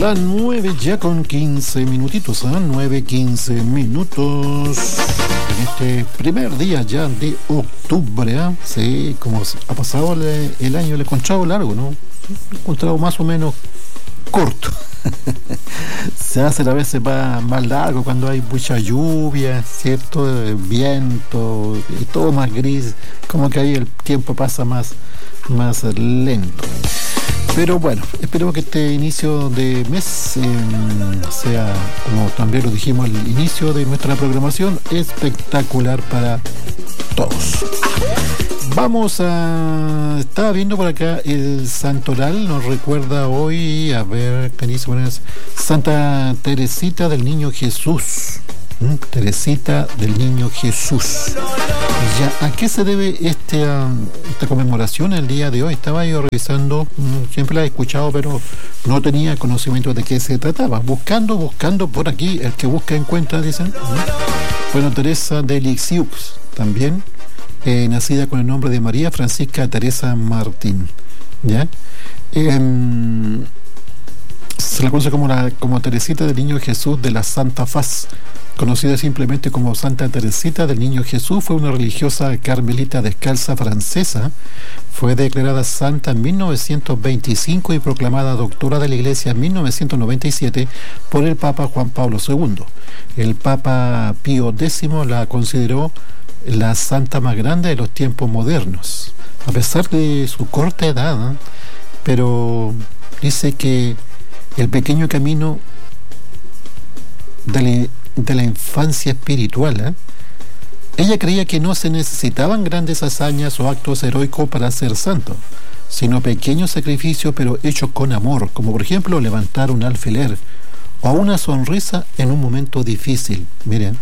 Las 9 ya con 15 minutitos, 9:15 minutos. En este primer día ya de octubre, sí, como ha pasado el año, el encontrado largo, ¿no? El encontrado más o menos corto. Se hace a veces más largo cuando hay mucha lluvia, ¿cierto? Viento y todo más gris, como que ahí el tiempo pasa más lento. Pero bueno, esperemos que este inicio de mes sea, como también lo dijimos al inicio de nuestra programación, espectacular para todos. Estaba viendo por acá el santoral, nos recuerda hoy, a ver, ¿qué dice? Santa Teresita del Niño Jesús. Teresita del Niño Jesús. Ya, ¿a qué se debe esta conmemoración el día de hoy? Estaba yo revisando, siempre la he escuchado, pero no tenía conocimiento de qué se trataba. Buscando por aquí, el que busca encuentra, dicen. Bueno, Teresa de Lisieux, también, nacida con el nombre de María Francisca Teresa Martín. ¿Ya? Se la conoce como Teresita del Niño Jesús de la Santa Faz, conocida simplemente como Santa Teresita del Niño Jesús. Fue una religiosa carmelita descalza francesa. Fue declarada santa en 1925 y proclamada doctora de la Iglesia en 1997 por el Papa Juan Pablo II. El Papa Pío X la consideró la santa más grande de los tiempos modernos, a pesar de su corta edad, pero dice que el pequeño camino de la infancia espiritual, ella creía que no se necesitaban grandes hazañas o actos heroicos para ser santo, sino pequeños sacrificios pero hechos con amor, como por ejemplo levantar un alfiler o una sonrisa en un momento difícil. Miren,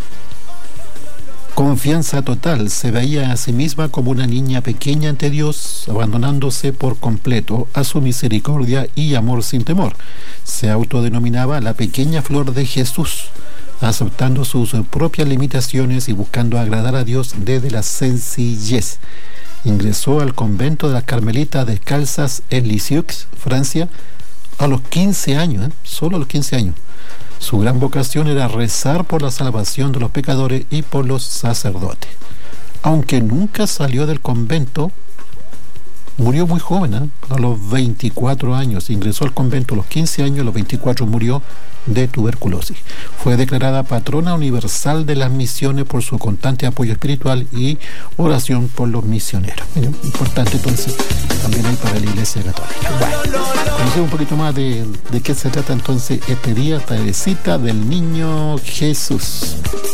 confianza total, se veía a sí misma como una niña pequeña ante Dios, abandonándose por completo a su misericordia y amor sin temor. Se autodenominaba la pequeña flor de Jesús, aceptando sus propias limitaciones y buscando agradar a Dios desde la sencillez. Ingresó al convento de las Carmelitas Descalzas en Lisieux, Francia, a los 15 años, solo a los 15 años. Su gran vocación era rezar por la salvación de los pecadores y por los sacerdotes. Aunque nunca salió del convento, murió muy joven, a los 24 años. Ingresó al convento a los 15 años, a los 24 murió de tuberculosis. Fue declarada patrona universal de las misiones por su constante apoyo espiritual y oración por los misioneros. Miren, importante entonces también hay para la Iglesia Católica. Bueno, conocemos un poquito más de qué se trata entonces este día, Teresita del Niño Jesús.